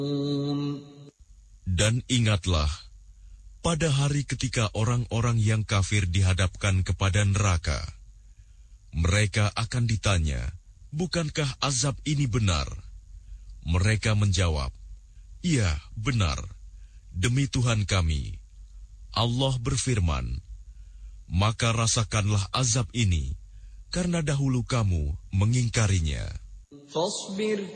Dan ingatlah, pada hari ketika orang-orang yang kafir dihadapkan kepada neraka, mereka akan ditanya, bukankah azab ini benar? Mereka menjawab, iya, benar. Demi Tuhan kami. Allah berfirman, maka rasakanlah azab ini, karena dahulu kamu mengingkarinya.